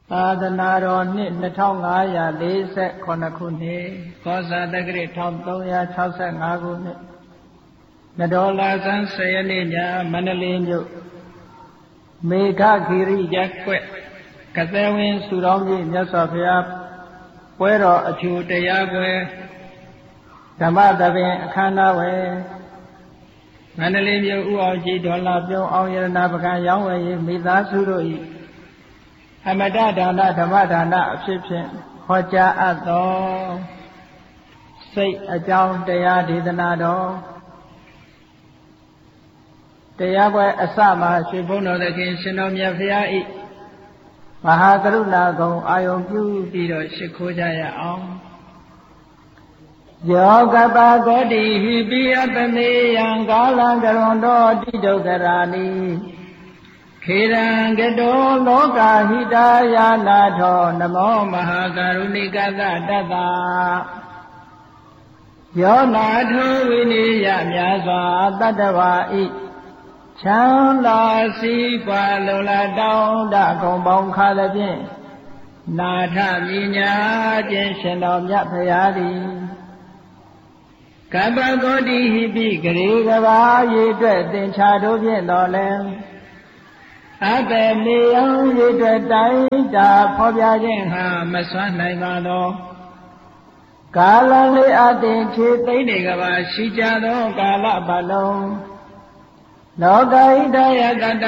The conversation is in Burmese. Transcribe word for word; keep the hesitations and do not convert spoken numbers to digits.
သာသနာတော်နှစ်နှစ်ထောင်ငါးရာလေးဆယ်ခုနှစ်ခုနှစ်ကောဇာတက္ကရာတစ်ထောင်သုံးရာခြောက်ဆယ်ငါးခုနှစ်နဒေါ်လာဆန်းဆယ်ရက်နေ့ညမန္တလေးမြို့မေဃဂီရိရပ်ကွက်ကသဲဝင်းစုတော်ကြီးမြတ်စွာဘုရားပွဲတော်အထူးတရားပွဲဓမ္မသဘင်အခမ်းအနားဝယ်မန္တလေးမြို့ဦးအောင်ကြီးဒေါ်လာပြုံးအောင်ရတနာပကံရောင်းဝယ်ရေးမိသားစုတို့၏အမတဒါနဓမ္မဒါနအဖြစ်ဖြင့်ဟောကြားအပ်သောစိတ်အကြောင်းတရားဒေသနာတော်တရားပွဲအစမှာရွှေဘုန်းတော်သခင်ရှင်တော်မြတ်ဖရာ၏မဟာကရုဏာကုံအာယုံပြုပြီးတော့ရှိခိုးကြရအောင်ယောကပဂောတိဟိပိယတမေယံကာလံကရွန်တော်တိဒုက္ခရာနိခေရံကတောလောကဟိတာယာနာထောနမောမဟာကရုဏိကသတတ္တယောနာထောဝိနိယမြတ်စွာတတ္တဝါဤချမ်းသာစီးပွားလုံလတောင်းတကုံပေါင်းခါသဖြင့်နာထမြညာခြင်းရှင်တော်မြတ်ဖရာသည်ကပ္ပဂောတိဟိပိဂရေကဘာရေအတွက်သင်္ချာတို့ဖြင့်တော်လဲအဘေမေယံရေအတွက်တိုင်းတာဖော်ပြခြင်းဟာမစွမ်းနိုင်ပါသောကာလလေးအတင်ခြေသိမ့်နေကဘာရှိကြသောကာလပတ်လုံးလောကဣဒယကတ